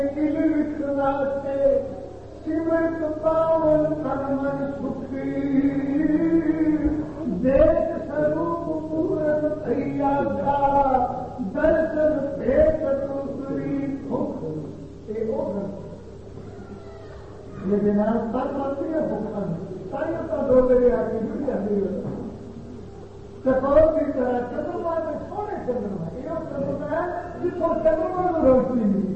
لکھنا سے سمت پاون کرمن سکھی دیکھ سروپ پورن تھیا کا درشن بھیٹ دوسری بھوک یہ جناب تر مانتی ہے بھوکن ساری کا دو میرے آگے جڑی آتی ہے چکور کی طرح چندرما میں سونے چندرما یہ چندرما ہے جتوں چندرما میں روشنی ملی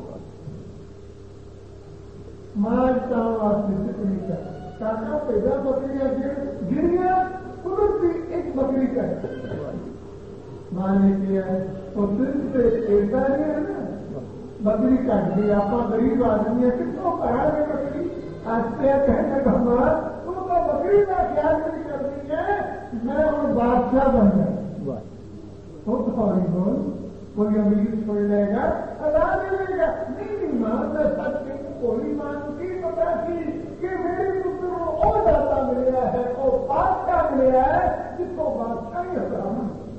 مارتا واسطے کتنی کا کاکا پیدا بکریاں گریا قدرتی ایک بکری کا ہے ماں نے کیا ہے وہ دل سے پیدا نہیں ہے نا بکری کاٹ دی آپ غریب آدمی ہے کتوں کرا گے بکری آج سے کہنے کا ہمارا تو بکری کا خیال نہیں کرتی ہے میں اور بادشاہ بن جائے خود فوری بول کوئی امیر چھوڑ لے گا ادا ملے گا نہیں ماں میں سچ کوئی مان کی پتا کی کہ میری پتر وہ داتا ملیا ہے وہ بادشاہ ملیا ہے جس کو بادشاہ ہی حرام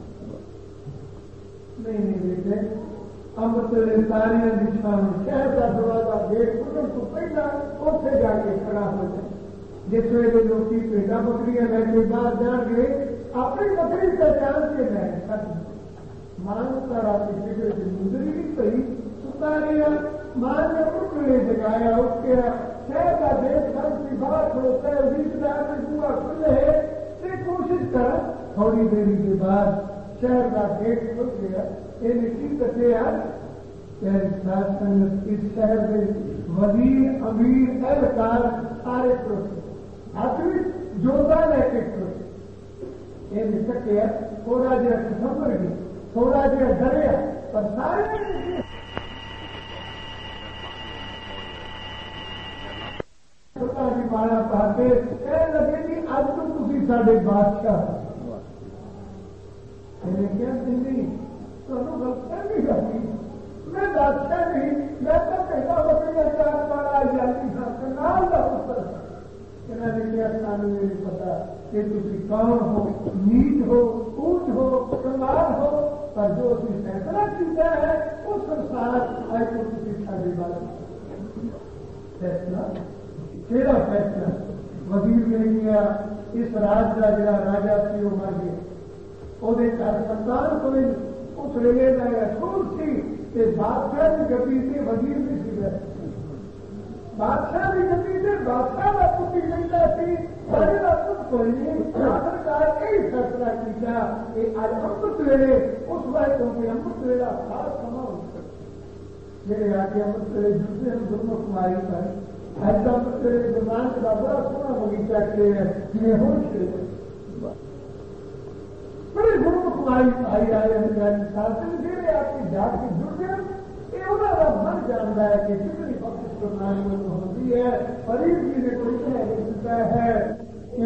نہیں بیٹے اب تیرے ساری نشان شہر کا دروازہ گیٹ کھلنے تو پہلا اتنے جا کے کھڑا ہو جائے جس ویلے لوگ پیڑا بکریاں لے کے باہر جان گے اپنی بکری پہچان کے لے مان کر آپ کی فکر سے گزری نہیں پی ستاریا مان نے اٹھنے جگایا اٹھ کے شہر کا دیش گھر کی بات ہوتا ہے رشتےدار میں پورا کھلے یہ کوشش کر تھوڑی دیر کے بعد شہر کا گیٹ کھل گیا یہ کی کٹے اس شہر کے وزیر امیر اہلکار سارے کھڑوتے ہاتھ میں جوتا لے کے کھڑوتے یہ کٹیا تھوڑا جہا سمجھ گیا تھوڑا جہا ڈریا پر سارے مارا پاتے لگے کہ اب تو تھی سارے بادشاہ کیا نہیں غلط نہیں کرتی میں بادشاہ نہیں میں تو پہلا بکری چار پارا جاتی تھا نام کا پتر انہوں نے کیا سانو یہ نہیں پتا کہ تھی کون ہو نیچ ہو اونچ ہو کمال ہو پر جو تھی فیصلہ کیا ہے اس سنسار آئے تو تھی ساری بات فیصلہ تیرا فیصلہ وزیر نے کیا اس راج کا جڑا راجا سی وہ مر گیا وہ سنتان کوئی اس ریلے کا اصول سی کہ بادشاہ کی گتی سے وزیر بھی سی بادشاہ کی گتی سے بادشاہ کا پتی ملتا سی سارے کا پت کوئی نہیں آخرکار یہی فیصلہ کیا کہ آج امرت ویلے اس وقت کیونکہ امرت ویلا خاص سما ہو میرے آگے امرت ویلے جسے ہم دونوں کماری پر ایسا میرے زبان کا بڑا سونا بغیچہ کے جنہیں ہوش بڑے گرو کماری بھائی آئے ہیں میرے آپ کی جات کی ضرورت یہ انہوں کا من جانتا ہے کہ کتنی وقت پرنالی میں ہوتی ہے فرید جی نے کوئی لکھتا ہے کہ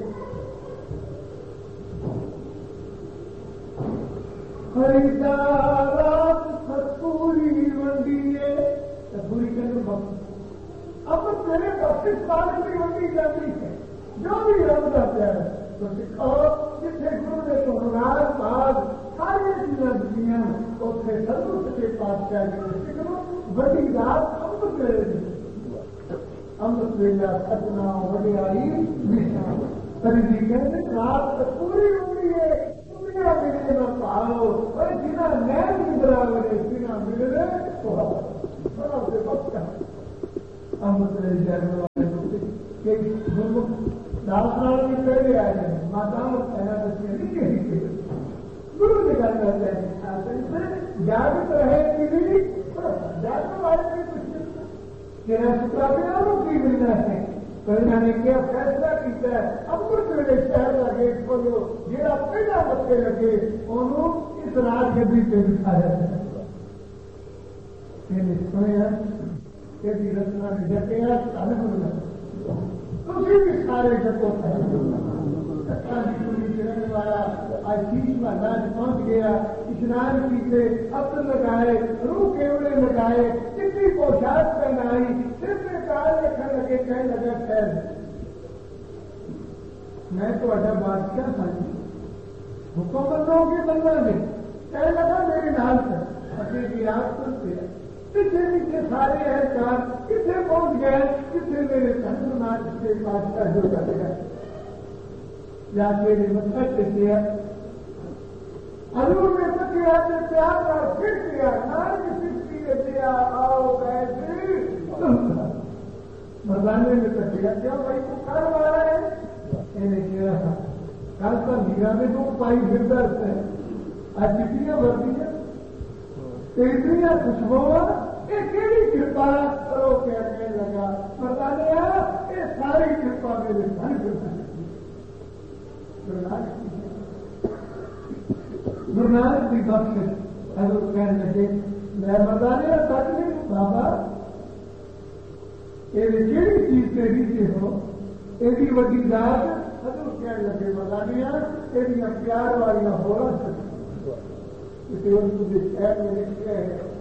خریدار پوری منڈی ہے پوری کرنے وقت اب تیرے 32 سال کی منڈی جاتی ہے جو بھی رب جاتا ہے تو سکھاؤ جتنے گرو نے تمہار بعد ساری چیزیں دنیا اتنے سندوش کے پاس جا کے سکھو بڑی رات امرت ویلے امرت ویلا سچنا وڈیائی نشان جی کہتے رات پوری ہوئی ہے دنیا ملے نہ پاؤ اور جنا نین مدرا ملے جنا ملے تو بڑا سے وقت امرت ویلے جانے والے داسنال بھی پہلے آئے ہیں ماتا پہلا بچے نہیں کہیں گے گرو نے کہا کرتے ہیں جاگت رہے کہ نہیں جاگت والے بھی کچھ سکرابیوں کی ملنا ہے کہیں نے کیا فیصلہ کیا ہے امرت ویلے شہر کا گیٹ کھولو جہاں پہلا بچے لگے انہوں اس راج گدی پہ دکھایا ہے سنیا کہ رچنا نے جتے ہیں تھی بھی سارے جگہ چڑھنے والا آج 30 لاج پہنچ گیا اسنان کیتے عطر لگائے روح کیوڑے لگائے کتنی پوشاک پہنائی صرف کال لکھن لگے کہنے لگا خیر میں تو بادشاہ تھا حکم بندوں کے بندہ میں کہنے لگا میرے نال سے اپنے کی رات سنتے پیچھے پیچھے سارے اہلکار کتنے پہنچ گئے، کتنے میرے سنگناج کے بادشاہ جو کر گئے یا میرے مطلب کیا حضور نے تو کیا کہ پیار اور پھر کیا نہ کسی کے دیا آؤ گئے مردانے میں تو کیا کیا بھائی تو کر مارا ہے انہیں کیا تھا کل کا میرا میں تو پائی پھر درد ہے آج کتنی بڑھتی ہے اتنی خوشبو یہ کہڑی کرپا کرو کہنے لگا مردانے یہ ساری کرپا میرے گھر کر گرو نانک کی بخش حضرت کہنے لگے میں مردانے سچ نہیں بابا یہ کہڑی چیز تیری سے ہو یہ وڈی ذات حضرت کہنے لگے مردانے یہ پیار والی ہو رہا تجھے شہر میں لکھا ہے